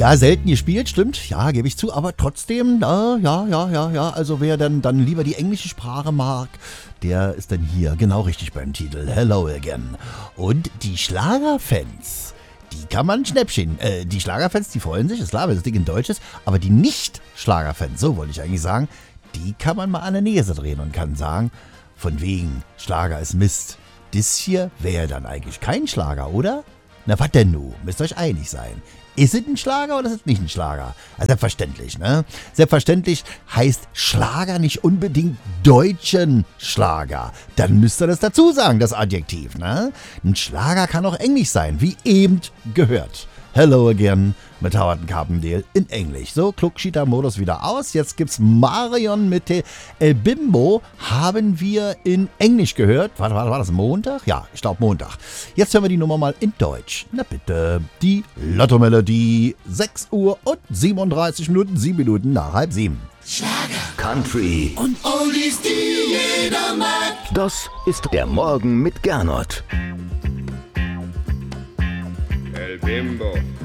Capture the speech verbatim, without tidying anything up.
Ja, selten gespielt, stimmt. Ja, gebe ich zu. Aber trotzdem, äh, ja, ja, ja, ja. Also wer dann, dann lieber die englische Sprache mag, der ist dann hier genau richtig beim Titel. Hello again. Und die Schlagerfans, die kann man Schnäppchen. Äh, die Schlagerfans, die freuen sich, ist klar, weil das Ding in Deutsch ist. Aber die Nicht-Schlagerfans, so wollte ich eigentlich sagen, die kann man mal an der Nase drehen und kann sagen, von wegen, Schlager ist Mist. Das hier wäre dann eigentlich kein Schlager, oder? Na, was denn nu? Müsst ihr euch einig sein. Ist es ein Schlager oder ist es nicht ein Schlager? Also selbstverständlich, ne? Selbstverständlich heißt Schlager nicht unbedingt deutschen Schlager. Dann müsst ihr das dazu sagen, das Adjektiv, ne? Ein Schlager kann auch Englisch sein, wie eben gehört. Hello again mit Howard und Carpendale in Englisch. So, Klugschieder-Modus wieder aus. Jetzt gibt's Marion mit El Bimbo. Haben wir in Englisch gehört. Warte, warte, war das Montag? Ja, ich glaube Montag. Jetzt hören wir die Nummer mal in Deutsch. Na bitte. Die Lotto-Melodie. sechs Uhr und siebenunddreißig Minuten, sieben Minuten nach halb sieben. Schlager, Country und Oldies, die jeder mag. Das ist der Morgen mit Gernot. El Bimbo.